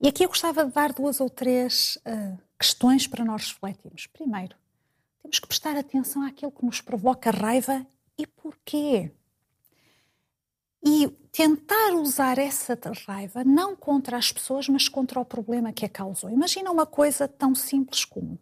E aqui eu gostava de dar 2 ou 3 questões para nós refletirmos. Primeiro, temos que prestar atenção àquilo que nos provoca raiva e porquê. E tentar usar essa raiva não contra as pessoas, mas contra o problema que a causou. Imagina uma coisa tão simples como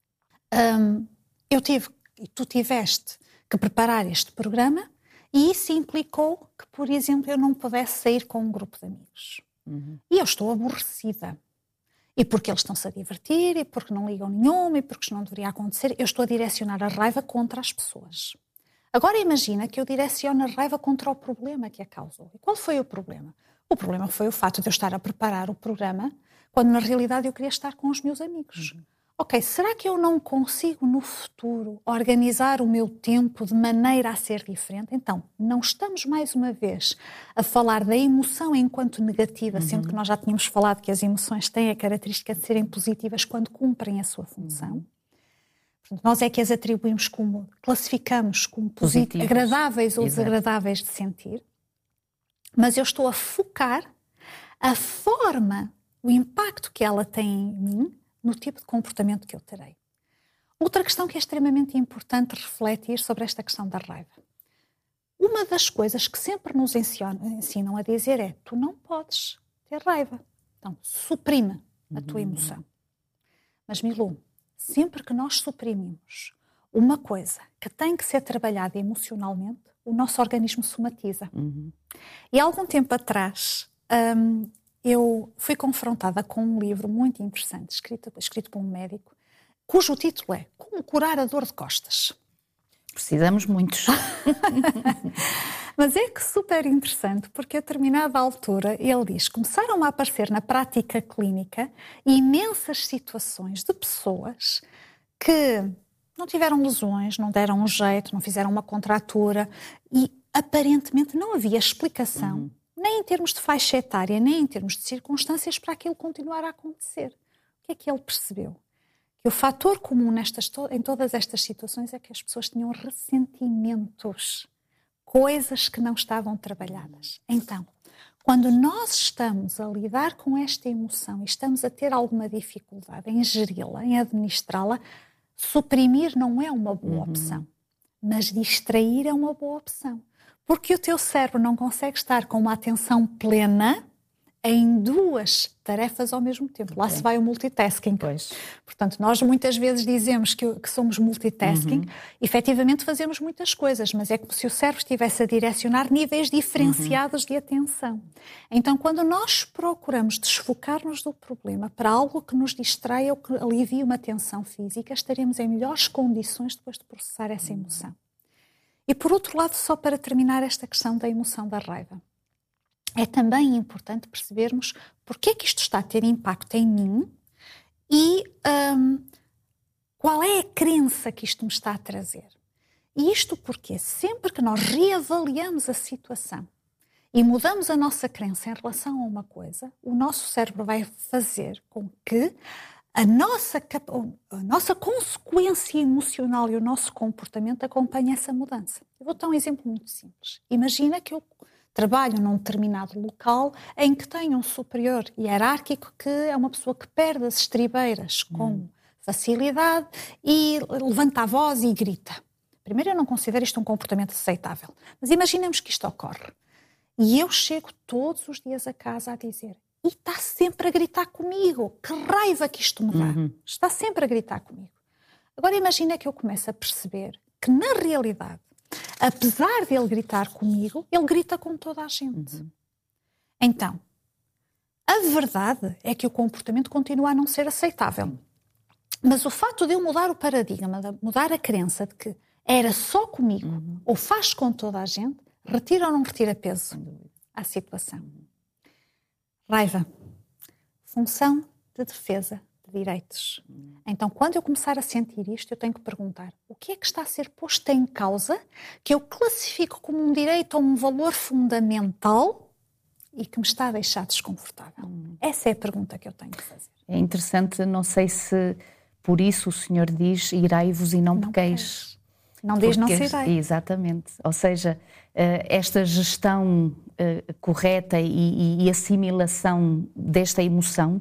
tu tiveste que preparar este programa e isso implicou que, por exemplo, eu não pudesse sair com um grupo de amigos. E eu estou aborrecida. E porque eles estão-se a divertir, e porque não ligam nenhuma, e porque isto não deveria acontecer, eu estou a direcionar a raiva contra as pessoas. Agora imagina que eu direciono a raiva contra o problema que a causou. E qual foi o problema? O problema foi o fato de eu estar a preparar o programa quando na realidade eu queria estar com os meus amigos. Ok, será que eu não consigo no futuro organizar o meu tempo de maneira a ser diferente? Então, não estamos mais uma vez a falar da emoção enquanto negativa, sendo que nós já tínhamos falado que as emoções têm a característica de serem positivas quando cumprem a sua função. Portanto, nós é que as atribuímos como, classificamos como agradáveis ou desagradáveis de sentir, mas eu estou a focar a forma, o impacto que ela tem em mim, no tipo de comportamento que eu terei. Outra questão que é extremamente importante refletir sobre esta questão da raiva. Uma das coisas que sempre nos ensinam a dizer é: tu não podes ter raiva. Então, suprime a tua emoção. Mas, Milu, sempre que nós suprimimos uma coisa que tem que ser trabalhada emocionalmente, o nosso organismo somatiza. E há algum tempo atrás, eu fui confrontada com um livro muito interessante, escrito por um médico, cujo título é Como Curar a Dor de Costas. Precisamos muitos. Mas é que super interessante, porque a determinada altura ele diz: começaram a aparecer na prática clínica imensas situações de pessoas que não tiveram lesões, não deram um jeito, não fizeram uma contratura e aparentemente não havia explicação, nem em termos de faixa etária, nem em termos de circunstâncias para aquilo continuar a acontecer. O que é que ele percebeu? Que o fator comum em todas estas situações é que as pessoas tinham ressentimentos, coisas que não estavam trabalhadas. Então, quando nós estamos a lidar com esta emoção e estamos a ter alguma dificuldade em geri-la, em administrá-la, suprimir não é uma boa opção, mas distrair é uma boa opção. Porque o teu cérebro não consegue estar com uma atenção plena em 2 tarefas ao mesmo tempo. Lá se vai o multitasking. Pois. Portanto, nós muitas vezes dizemos que somos multitasking, efetivamente fazemos muitas coisas, mas é como se o cérebro estivesse a direcionar níveis diferenciados de atenção. Então, quando nós procuramos desfocar-nos do problema para algo que nos distraia ou que alivie uma tensão física, estaremos em melhores condições depois de processar essa emoção. E por outro lado, só para terminar esta questão da emoção da raiva, é também importante percebermos porque é que isto está a ter impacto em mim e qual é a crença que isto me está a trazer. E isto porque sempre que nós reavaliamos a situação e mudamos a nossa crença em relação a uma coisa, o nosso cérebro vai fazer com que a nossa consequência emocional e o nosso comportamento acompanhem essa mudança. Eu vou dar um exemplo muito simples. Imagina que eu trabalho num determinado local em que tenho um superior hierárquico que é uma pessoa que perde as estribeiras com facilidade e levanta a voz e grita. Primeiro, eu não considero isto um comportamento aceitável. Mas imaginemos que isto ocorre. E eu chego todos os dias a casa a dizer: e está sempre a gritar comigo. Que raiva que isto me dá. Está sempre a gritar comigo. Agora imagina que eu começo a perceber que, na realidade, apesar de ele gritar comigo, ele grita com toda a gente. Então, a verdade é que o comportamento continua a não ser aceitável. Mas o facto de eu mudar o paradigma, de mudar a crença de que era só comigo, ou faz com toda a gente, retira ou não retira peso à situação. Raiva. Função de defesa de direitos. Então, quando eu começar a sentir isto, eu tenho que perguntar: o que é que está a ser posto em causa que eu classifico como um direito ou um valor fundamental e que me está a deixar desconfortável? Essa é a pergunta que eu tenho que fazer. É interessante, não sei se por isso o Senhor diz: irai-vos e não pequeis. Não diz, não se irá. Exatamente. Ou seja, esta gestão correta e assimilação desta emoção